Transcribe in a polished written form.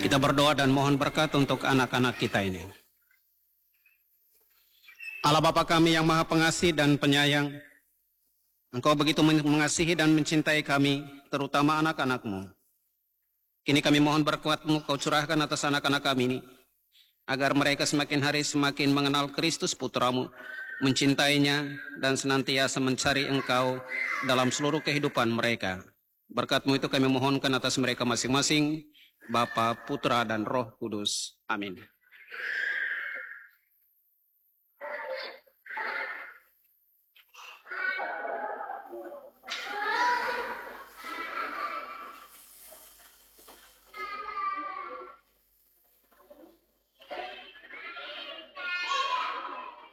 Kita berdoa dan mohon berkat untuk anak-anak kita ini. Allah Bapa kami yang Maha Pengasih dan Penyayang, Engkau begitu mengasihi dan mencintai kami, terutama anak-anak-Mu. Kini kami mohon berkat-Mu Kau curahkan atas anak-anak kami ini, agar mereka semakin hari semakin mengenal Kristus Putra-Mu, mencintainya, dan senantiasa mencari Engkau dalam seluruh kehidupan mereka. Berkat-Mu itu kami mohonkan atas mereka masing-masing, Bapa, Putra, dan Roh Kudus. Amin.